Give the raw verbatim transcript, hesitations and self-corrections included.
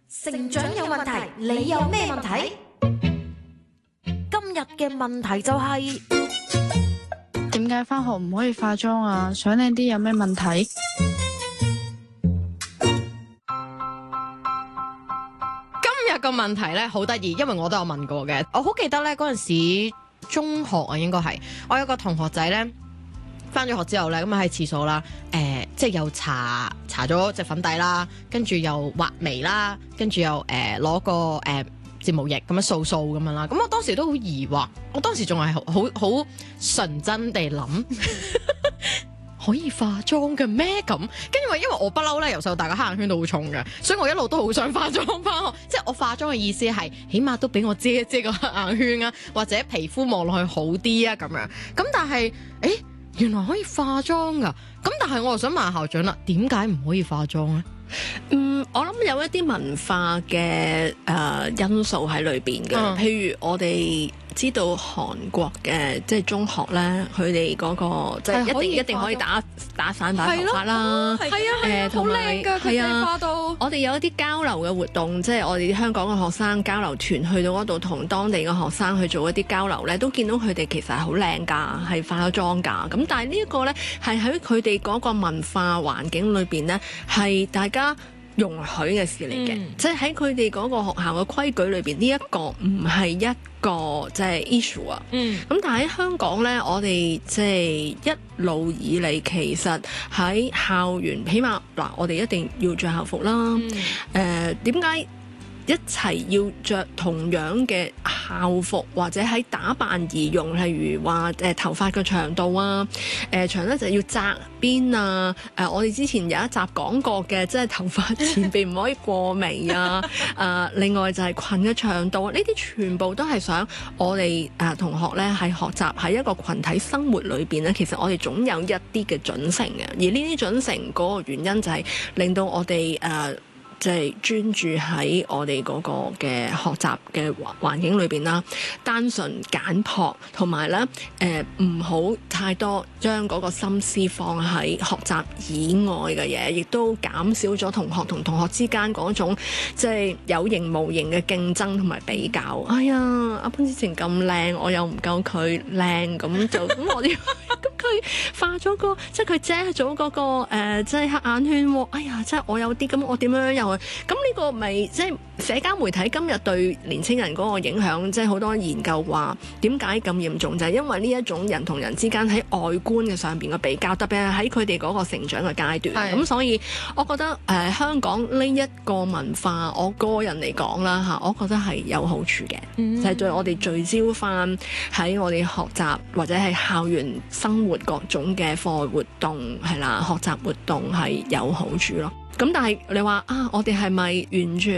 成長有問題，你有咩問題？今日嘅問題就係點解返學唔可以化妝啊？想靚啲有咩問題？ 今日個問題咧好得意，因為我都有問過嘅。我好記得咧嗰陣時中學啊，應該係我有個同學仔咧。翻咗學之後咧，咁啊喺廁所啦，誒、呃，即係又搽搽咗隻粉底啦，跟住又畫眉啦，跟住又誒攞、呃、個誒睫毛液咁樣掃掃咁樣啦。咁我當時都好疑惑，我當時仲係好好純真地諗，可以化妝嘅咩？咁跟住話，因為我不嬲咧，由細到大個黑眼圈都好重嘅，所以我一路都好想化妝翻學。即係我化妝嘅意思係，起碼都俾我遮一遮個黑眼圈啊，或者皮膚望落去好啲啊咁樣。咁但係，誒。原來可以化妝噶，咁但係我又想問校長啦，點解唔可以化妝呢？ 嗯，我諗有一啲文化嘅誒、呃、因素喺裏邊嘅，嗯、譬如我哋知道韓國嘅即係中學咧，佢哋嗰個即係一定一定可以打打散打頭髮啦， 係啊，誒同埋係啊，化到我哋有一啲交流嘅活動，即係我哋香港嘅學生交流團去到嗰度同當地嘅學生去做一啲交流咧，都見到佢哋其實係好靚㗎，係化咗妝㗎。咁但係呢一個咧係喺佢哋嗰個文化環境裏邊咧，係大家容許嘅事嚟嘅，嗯、即係喺佢哋嗰個學校嘅規矩裏邊，呢、這、一個唔係一個即係 issue 啊。嗯，咁但係喺香港咧，我哋即係一路以嚟，其實喺校園，起碼嗱，我哋一定要着校服啦。誒、嗯，點解、呃、一齊要着同樣嘅校服，或者喺打扮而用？例如話誒、呃、頭髮嘅長度啊，誒、呃、長咧就要紮邊啊。誒、呃，我哋之前有一集講過嘅，即係頭髮前邊唔可以過眉啊。誒、呃，另外就係裙嘅長度，呢啲全部都係想我哋誒、呃、同學咧係學習喺一個群體生活裏邊咧，其實我哋總有一啲嘅準繩嘅，而呢啲準繩嗰個原因就係令到我哋誒。呃即係專注喺我哋嗰個嘅學習嘅環境裏邊啦，單純簡樸，同埋咧誒唔好太多將嗰個心思放喺學習以外嘅嘢，亦都減少咗同學同同學之間嗰種即係有形無形嘅競爭同埋比較。哎呀，阿潘之前咁靚，我又唔夠佢靚，咁就咁我哋咁佢化咗個即係佢遮咗嗰個誒、呃、即係黑眼圈喎。哎呀，即係我有啲咁，我點樣又？咁呢個咪即係社交媒體今日對年青人嗰個影響，即係好多研究話點解咁嚴重，就係、是、因為呢一種人同人之間喺外觀嘅上邊嘅比較，特別係喺佢哋嗰個成長嘅階段。咁是所以我覺得誒、呃、香港呢一個文化，我個人嚟講啦嚇，我覺得係有好處嘅，嗯、就係對我哋聚焦翻喺我哋學習或者係校園生活各種嘅課外活動係啦，學習活動係有好處咯。咁但係你話啊，我哋係咪完全